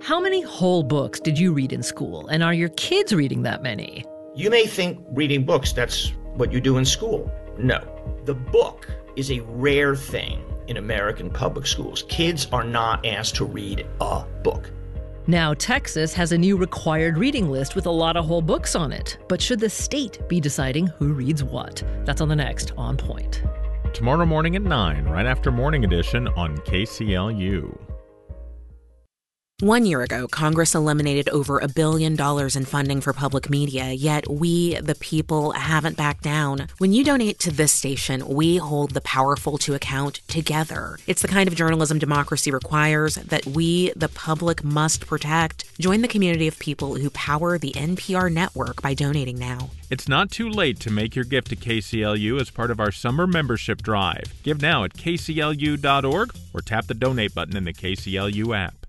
How many whole books did you read in school? And are your kids reading that many? You may think reading books, that's what you do in school. No. The book is a rare thing in American public schools. Kids are not asked to read a book. Now, Texas has a new required reading list with a lot of whole books on it. But should the state be deciding who reads what? That's on the next On Point. Tomorrow morning at 9, right after Morning Edition on KCLU. 1 year ago, Congress eliminated over $1 billion in funding for public media, yet we, the people, haven't backed down. When you donate to this station, we hold the powerful to account together. It's the kind of journalism democracy requires that we, the public, must protect. Join the community of people who power the NPR network by donating now. It's not too late to make your gift to KCLU as part of our summer membership drive. Give now at kclu.org or tap the donate button in the KCLU app.